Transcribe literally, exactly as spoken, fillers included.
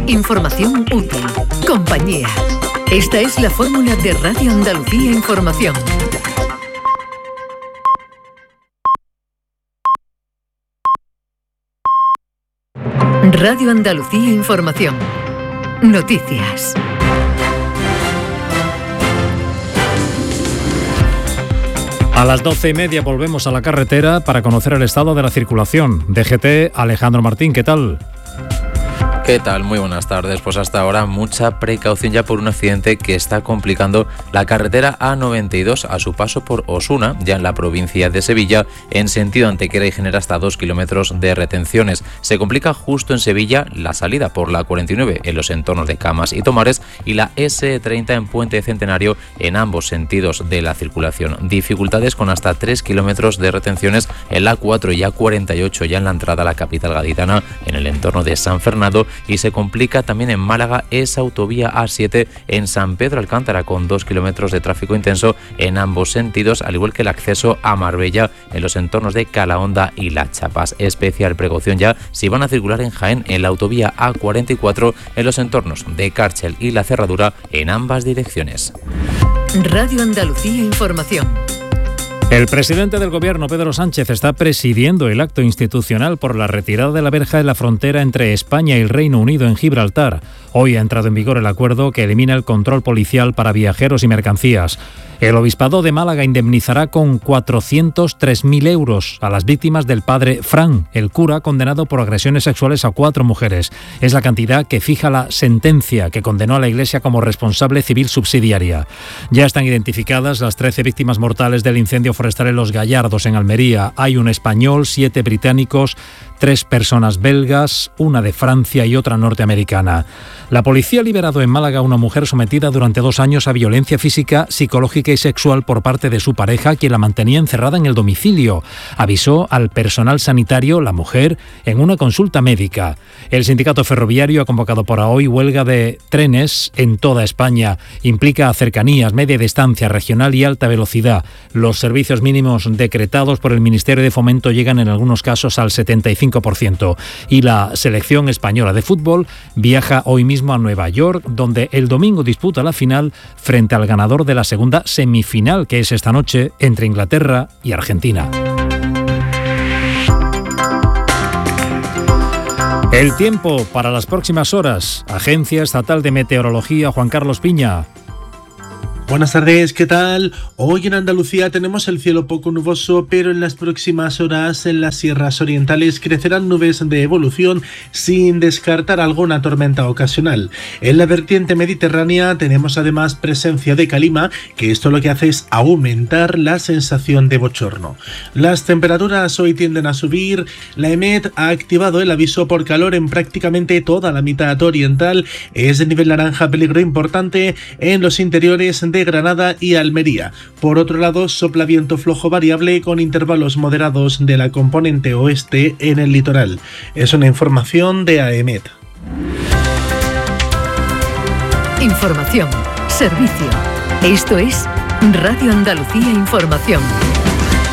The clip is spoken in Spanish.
Información útil. Compañía. Esta es la fórmula de Radio Andalucía Información. Radio Andalucía Información. Noticias. A las doce y media volvemos a la carretera para conocer el estado de la circulación. D G T, Alejandro Martín, ¿qué tal? ¿Qué tal? Muy buenas tardes. Pues hasta ahora mucha precaución ya por un accidente que está complicando la carretera A noventa y dos a su paso por Osuna, ya en la provincia de Sevilla, en sentido Antequera, y genera hasta dos kilómetros de retenciones. Se complica justo en Sevilla la salida por la cuarenta y nueve en los entornos de Camas y Tomares y la ese treinta en Puente Centenario en ambos sentidos de la circulación. Dificultades con hasta tres kilómetros de retenciones en la A cuatro y A cuarenta y ocho ya en la entrada a la capital gaditana en el entorno de San Fernando, y se complica también en Málaga esa autovía A siete en San Pedro Alcántara con dos kilómetros de tráfico intenso en ambos sentidos, al igual que el acceso a Marbella en los entornos de Calahonda y Las Chapas. Especial precaución ya si van a circular en Jaén en la autovía A cuarenta y cuatro en los entornos de Cárchel y La Cerradura en ambas direcciones. Radio Andalucía Información. El presidente del Gobierno, Pedro Sánchez, está presidiendo el acto institucional por la retirada de la verja en la frontera entre España y el Reino Unido en Gibraltar. Hoy ha entrado en vigor el acuerdo que elimina el control policial para viajeros y mercancías. El Obispado de Málaga indemnizará con cuatrocientos tres mil euros a las víctimas del padre Fran, el cura condenado por agresiones sexuales a cuatro mujeres. Es la cantidad que fija la sentencia que condenó a la Iglesia como responsable civil subsidiaria. Ya están identificadas las trece víctimas mortales del incendio forestal en Los Gallardos, en Almería. Hay un español, siete británicos, tres personas belgas, una de Francia y otra norteamericana. La policía ha liberado en Málaga a una mujer sometida durante dos años a violencia física, psicológica y sexual por parte de su pareja, quien la mantenía encerrada en el domicilio. Avisó al personal sanitario la mujer en una consulta médica. El sindicato ferroviario ha convocado para hoy huelga de trenes en toda España. Implica cercanías, media distancia, regional y alta velocidad. Los servicios mínimos decretados por el Ministerio de Fomento llegan en algunos casos al setenta y cinco por ciento. Y la selección española de fútbol viaja hoy mismo a Nueva York, donde el domingo disputa la final frente al ganador de la segunda semifinal, que es esta noche entre Inglaterra y Argentina. El tiempo para las próximas horas. Agencia Estatal de Meteorología, Juan Carlos Piña. Buenas tardes, ¿qué tal? Hoy en Andalucía tenemos el cielo poco nuboso, pero en las próximas horas en las sierras orientales crecerán nubes de evolución sin descartar alguna tormenta ocasional. En la vertiente mediterránea tenemos además presencia de calima, que esto lo que hace es aumentar la sensación de bochorno. Las temperaturas hoy tienden a subir. La EMET ha activado el aviso por calor en prácticamente toda la mitad oriental. Es de nivel naranja, peligro importante en los interiores de Granada y Almería. Por otro lado, sopla viento flojo variable con intervalos moderados de la componente oeste en el litoral. Es una información de AEMET. Información, servicio. Esto es Radio Andalucía Información.